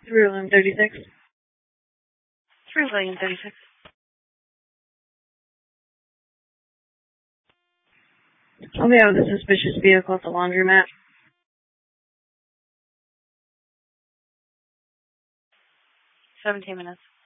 Through William 36. Through William 36. I'll be out with a suspicious vehicle at the laundromat. 17 minutes.